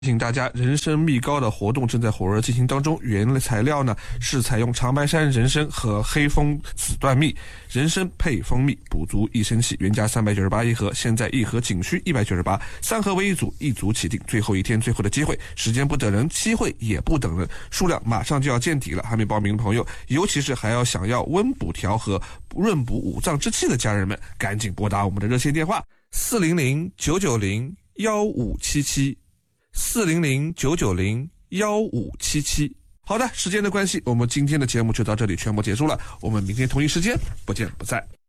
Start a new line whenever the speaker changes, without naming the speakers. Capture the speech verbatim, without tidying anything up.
提醒大家，人参蜜糕的活动正在火热进行当中。原材料呢是采用长白山人参和黑蜂子段蜜，人参配蜂蜜，补足一身气。原价三百九十八一盒，现在一盒仅需一百九十八，三盒为一组，一组起订。最后一天，最后的机会，时间不等人，机会也不等人，数量马上就要见底了。还没报名的朋友，尤其是还要想要温补调和、润补五脏之气的家人们，赶紧拨打我们的热线电话四零零九九零幺五七七。四零零九九零幺五七七。好的，时间的关系，我们今天的节目就到这里全部结束了。我们明天同一时间不见不散。